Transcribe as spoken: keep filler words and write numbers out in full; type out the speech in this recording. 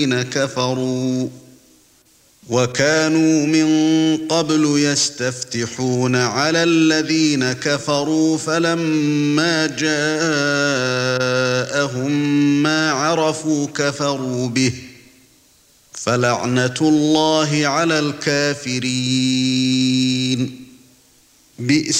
كفروا وكانوا من قبل يستفتحون على الذين كفروا فلما جاءهم ما عرفوا كفروا به فلعنة الله على الكافرين. بئس